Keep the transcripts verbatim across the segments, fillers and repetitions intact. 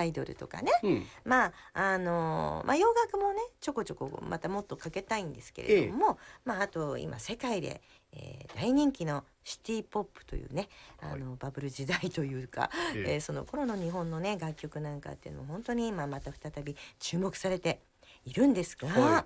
アイドルとかね、 うん、 まああのーまあ、洋楽もねちょこちょこまたもっとかけたいんですけれども、ええ、まあ、あと今世界で、えー、大人気のシティポップというね、あのバブル時代というか、えええー、その頃の日本のね楽曲なんかっていうのも本当に今また再び注目されているんですが、はい、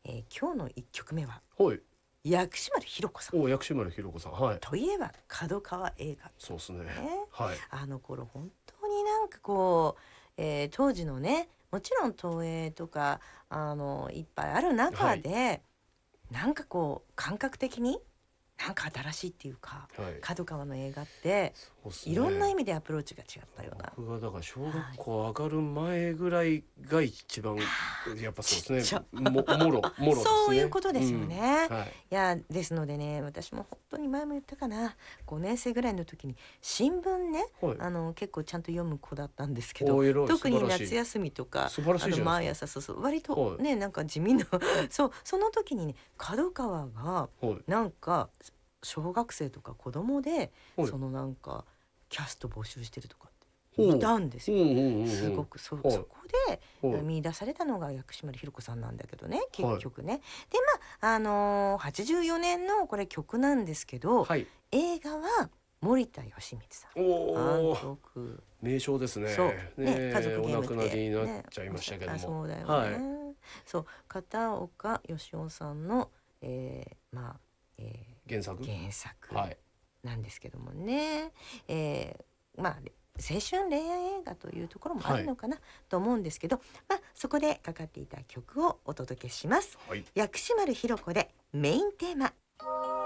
えー、今日のいっきょくめは、はい、薬師丸ひろ子さん。 お、薬師丸ひろ子さん、はい、 といえば角川映画、 そうですね、 ね、 はい、 あの頃本当になんかこう、えー、当時のねもちろん東映とかあのいっぱいある中で、はい、なんかこう感覚的になんか新しいっていうか、はい、角川の映画って、ね、いろんな意味でアプローチが違ったような。 僕がだから小学校上がる前ぐらいが一番、はい、やっぱそうですね、ももろもろですね。 そういうことですよね、 うんはい、いやですのでね、私も本当に前も言ったかな、ごねん生ぐらいの時に新聞ね、はい、あの結構ちゃんと読む子だったんですけど、特に夏休みとか素晴らしいあの毎朝そうそう割とね、はい、なんか地味なそうその時にね角川がなんか小学生とか子供で、はい、そのなんかキャスト募集してるとかって見たんですよ。すごく そ, そこで見出されたのが薬師丸ひろ子さんなんだけどね、結局ね、はい、でまああのー、はちじゅうよねんのこれ曲なんですけど、はい、映画は森田義満さん監督、 名称ですね。 そうね、家族ゲームって、ね、 お亡くなりになっちゃいましたけども、ね、 そうだよね、はい、そう片岡義雄さんの、えー、まあ、えー、 原作原作なんですけどもね、はい、えー、まあ青春恋愛映画というところもあるのかな、はい、と思うんですけど、まあ、そこでかかっていた曲をお届けします、はい、薬師丸ひろ子でメインテーマ。